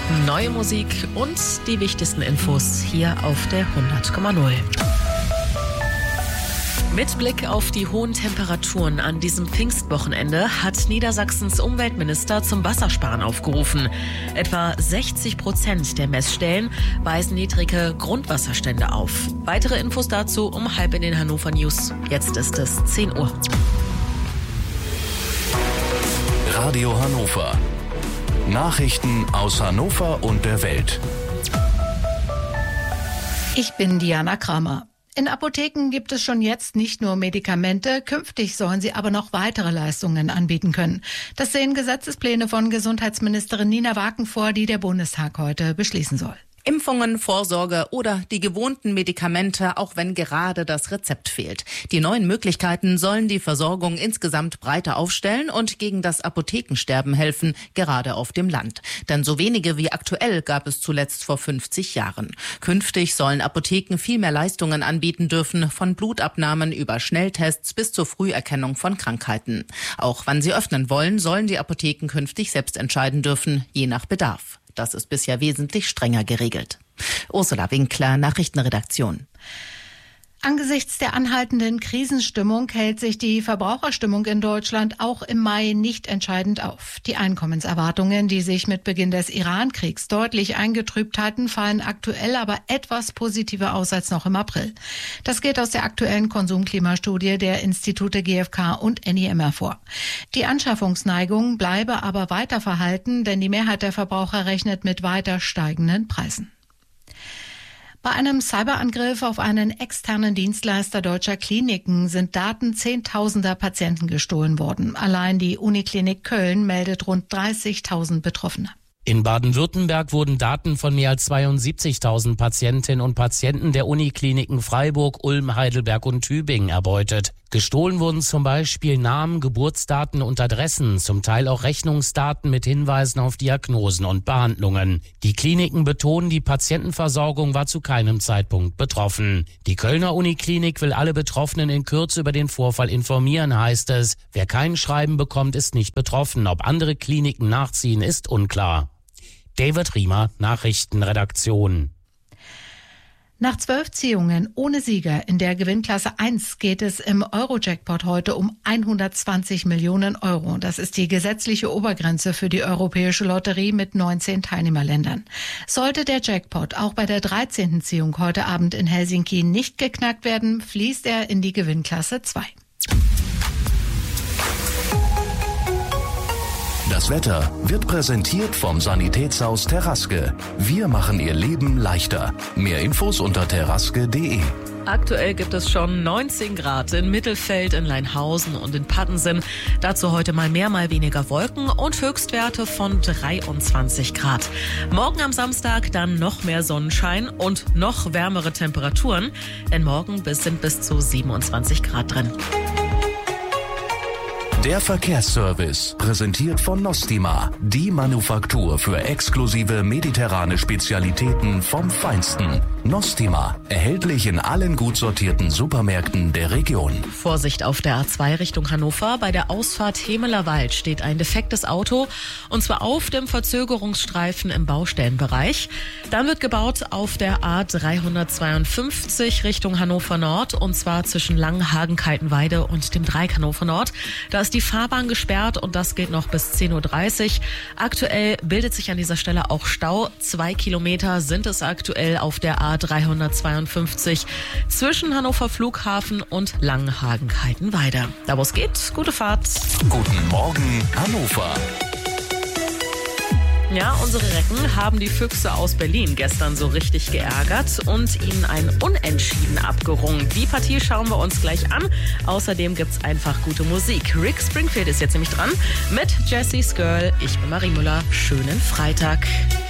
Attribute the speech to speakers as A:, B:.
A: Neue Musik und die wichtigsten Infos hier auf der 100,0. Mit Blick auf die hohen Temperaturen an diesem Pfingstwochenende hat Niedersachsens Umweltminister zum Wassersparen aufgerufen. Etwa 60% der Messstellen weisen niedrige Grundwasserstände auf. Weitere Infos dazu um 12:30 in den Hannover News. Jetzt ist es 10 Uhr.
B: Radio Hannover. Nachrichten aus Hannover und der Welt.
C: Ich bin Diana Kramer. In Apotheken gibt es schon jetzt nicht nur Medikamente, künftig sollen sie aber noch weitere Leistungen anbieten können. Das sehen Gesetzespläne von Gesundheitsministerin Nina Waken vor, die der Bundestag heute beschließen soll.
D: Impfungen, Vorsorge oder die gewohnten Medikamente, auch wenn gerade das Rezept fehlt. Die neuen Möglichkeiten sollen die Versorgung insgesamt breiter aufstellen und gegen das Apothekensterben helfen, gerade auf dem Land. Denn so wenige wie aktuell gab es zuletzt vor 50 Jahren. Künftig sollen Apotheken viel mehr Leistungen anbieten dürfen, von Blutabnahmen über Schnelltests bis zur Früherkennung von Krankheiten. Auch wann sie öffnen wollen, sollen die Apotheken künftig selbst entscheiden dürfen, je nach Bedarf. Das ist bisher wesentlich strenger geregelt. Ursula Winkler, Nachrichtenredaktion.
C: Angesichts der anhaltenden Krisenstimmung hält sich die Verbraucherstimmung in Deutschland auch im Mai nicht entscheidend auf. Die Einkommenserwartungen, die sich mit Beginn des Iran-Kriegs deutlich eingetrübt hatten, fallen aktuell aber etwas positiver aus als noch im April. Das geht aus der aktuellen Konsumklimastudie der Institute GfK und NIM hervor. Die Anschaffungsneigung bleibe aber weiter verhalten, denn die Mehrheit der Verbraucher rechnet mit weiter steigenden Preisen. Bei einem Cyberangriff auf einen externen Dienstleister deutscher Kliniken sind Daten zehntausender Patienten gestohlen worden. Allein die Uniklinik Köln meldet rund 30.000 Betroffene.
E: In Baden-Württemberg wurden Daten von mehr als 72.000 Patientinnen und Patienten der Unikliniken Freiburg, Ulm, Heidelberg und Tübingen erbeutet. Gestohlen wurden zum Beispiel Namen, Geburtsdaten und Adressen, zum Teil auch Rechnungsdaten mit Hinweisen auf Diagnosen und Behandlungen. Die Kliniken betonen, die Patientenversorgung war zu keinem Zeitpunkt betroffen. Die Kölner Uniklinik will alle Betroffenen in Kürze über den Vorfall informieren, heißt es. Wer kein Schreiben bekommt, ist nicht betroffen. Ob andere Kliniken nachziehen, ist unklar. David Riemer, Nachrichtenredaktion.
C: Nach 12 Ziehungen ohne Sieger in der Gewinnklasse 1 geht es im Euro-Jackpot heute um 120 Millionen Euro. Das ist die gesetzliche Obergrenze für die Europäische Lotterie mit 19 Teilnehmerländern. Sollte der Jackpot auch bei der 13. Ziehung heute Abend in Helsinki nicht geknackt werden, fließt er in die Gewinnklasse 2.
B: Das Wetter wird präsentiert vom Sanitätshaus Terraske. Wir machen Ihr Leben leichter. Mehr Infos unter terraske.de.
A: Aktuell gibt es schon 19 Grad in Mittelfeld, in Leinhausen und in Pattensen. Dazu heute mal mehr, mal weniger Wolken und Höchstwerte von 23 Grad. Morgen am Samstag dann noch mehr Sonnenschein und noch wärmere Temperaturen, denn morgen sind bis zu 27 Grad drin.
B: Der Verkehrsservice, präsentiert von Nostima, die Manufaktur für exklusive mediterrane Spezialitäten vom Feinsten. Nostima, erhältlich in allen gut sortierten Supermärkten der Region.
A: Vorsicht auf der A2 Richtung Hannover. Bei der Ausfahrt Hemeler Wald steht ein defektes Auto, und zwar auf dem Verzögerungsstreifen im Baustellenbereich. Dann wird gebaut auf der A352 Richtung Hannover Nord, und zwar zwischen Langenhagen-Kaltenweide und dem Dreieck Hannover Nord. Da ist die Fahrbahn gesperrt und das geht noch bis 10.30 Uhr. Aktuell bildet sich an dieser Stelle auch Stau. 2 Kilometer sind es aktuell auf der A352 zwischen Hannover Flughafen und Langenhagen-Kaltenweide. Da wo es geht, gute Fahrt.
B: Guten Morgen, Hannover.
A: Ja, unsere Recken haben die Füchse aus Berlin gestern so richtig geärgert und ihnen ein Unentschieden abgerungen. Die Partie schauen wir uns gleich an. Außerdem gibt's einfach gute Musik. Rick Springfield ist jetzt nämlich dran mit Jessie's Girl. Ich bin Marie Müller. Schönen Freitag.